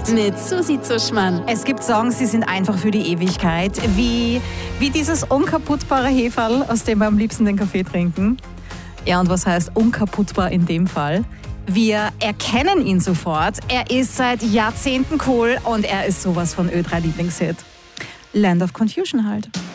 mit Susi Zuschmann. Es gibt Songs, die sind einfach für die Ewigkeit, wie dieses unkaputtbare Heferl, aus dem wir am liebsten den Kaffee trinken. Ja, und was heißt unkaputtbar in dem Fall? Wir erkennen ihn sofort. Er ist seit Jahrzehnten cool und er ist sowas von Ö3-Lieblingshit. Land of Confusion halt.